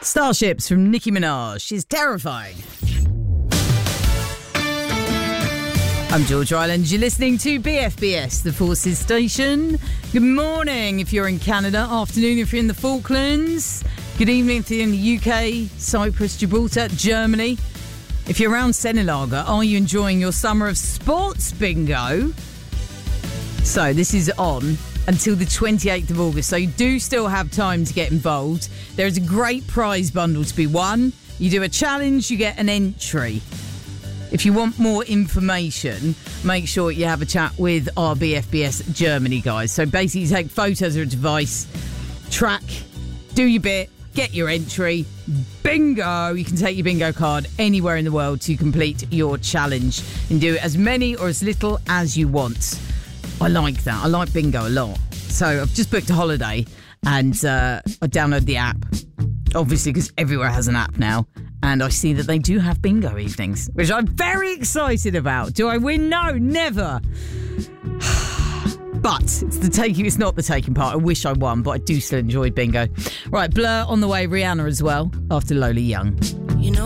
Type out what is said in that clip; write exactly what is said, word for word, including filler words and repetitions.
Starships from Nicki Minaj. She's terrifying. I'm George Ryland. You're listening to B F B S, the Forces Station. Good morning if you're in Canada. Afternoon if you're in the Falklands. Good evening if you're in the U K, Cyprus, Gibraltar, Germany. If you're around Senilaga, are you enjoying your summer of sports bingo? So this is on until the twenty-eighth of August, so you do still have time to get involved. There is a great prize bundle to be won. You do a challenge, you get an entry. If you want more information, make sure you have a chat with our B F B S Germany guys. So basically, take photos of a device, track, do your bit, get your entry. Bingo! You can take your bingo card anywhere in the world to complete your challenge and do as many or as little as you want. I like that. I like bingo a lot. So I've just booked a holiday and uh, I downloaded the app, obviously because everywhere has an app now. And I see that they do have bingo evenings, which I'm very excited about. Do I win? No, never. But it's the taking, it's not the taking part. I wish I won, but I do still enjoy bingo. Right, Blur on the way, Rihanna as well, after Lola Young. You know.